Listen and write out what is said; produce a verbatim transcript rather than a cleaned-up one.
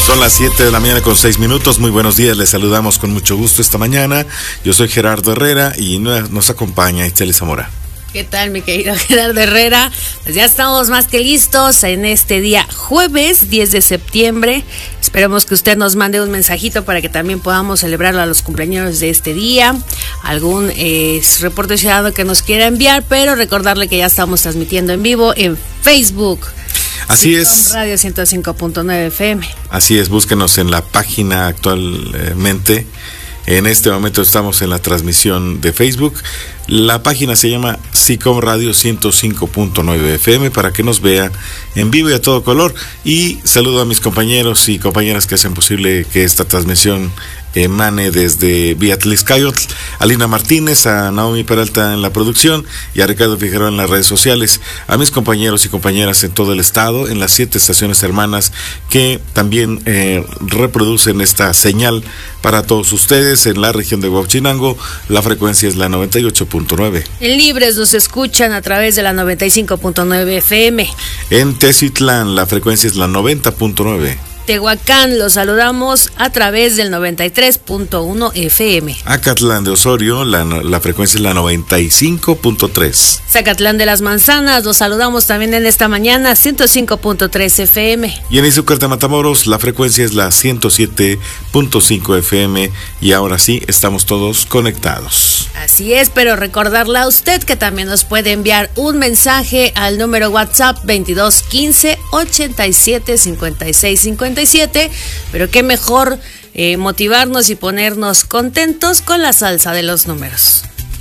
Son las siete de la mañana con seis minutos. Muy buenos días, les saludamos con mucho gusto esta mañana. Yo soy Gerardo Herrera y nos acompaña Itzel Zamora. ¿Qué tal, mi querido Gerardo Herrera? Pues ya estamos más que listos en este día jueves diez de septiembre. Esperemos que usted nos mande un mensajito para que también podamos celebrar a los cumpleaños de este día. Algún eh, reporte ciudadano que nos quiera enviar, pero recordarle que ya estamos transmitiendo en vivo en Facebook. Así es. Radio ciento cinco punto nueve F M. Así es, búsquenos en la página actualmente. En este momento estamos en la transmisión de Facebook. La página se llama SICOM Radio ciento cinco punto nueve F M para que nos vea en vivo y a todo color. Y saludo a mis compañeros y compañeras que hacen posible que esta transmisión emane desde Viatlixcayotl, a Lina Martínez, a Naomi Peralta en la producción y a Ricardo Figueroa en las redes sociales, a mis compañeros y compañeras en todo el estado, en las siete estaciones hermanas que también eh, reproducen esta señal para todos ustedes. En la región de Huauchinango, la frecuencia es la noventa y ocho punto nueve. En Libres nos escuchan a través de la noventa y cinco punto nueve F M. En Teciutlán, la frecuencia es la noventa punto nueve. Tehuacán, los saludamos a través del noventa y tres punto uno F M. Acatlán de Osorio, la, la frecuencia es la noventa y cinco punto tres. Zacatlán de las Manzanas, los saludamos también en esta mañana, ciento cinco punto tres F M. Y en Izúcar de Matamoros, la frecuencia es la ciento siete punto cinco F M. Y ahora sí, estamos todos conectados. Así es, pero recordarle a usted que también nos puede enviar un mensaje al número WhatsApp veintidós quince ochenta y siete cincuenta y seis cincuenta y siete, pero qué mejor eh, motivarnos y ponernos contentos con la salsa de los números.